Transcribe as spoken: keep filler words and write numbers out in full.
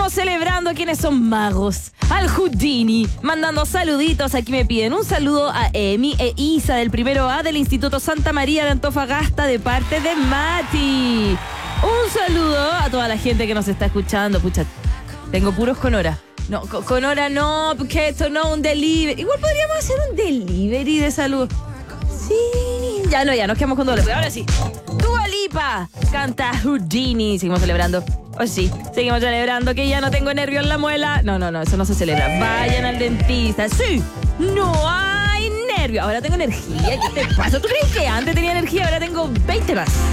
Seguimos celebrando a quienes son magos. Al Houdini, mandando saluditos. Aquí me piden un saludo a Emi e Isa del primero A del Instituto Santa María de Antofagasta de parte de Mati. Un saludo a toda la gente que nos está escuchando. Pucha, tengo puros con hora. No, con, con hora no, porque esto no es un delivery. Igual podríamos hacer un delivery de salud. Sí. Ya no, ya nos quedamos con doble. Pero ahora sí. Dua Lipa canta Houdini. Seguimos celebrando. Oh, sí. Seguimos celebrando que ya no tengo nervio en la muela. No, no, no. Eso no se celebra. Vayan al dentista. Sí. No hay nervio. Ahora tengo energía. ¿Qué te pasa? ¿Tú crees que antes tenía energía? Ahora tengo veinte más.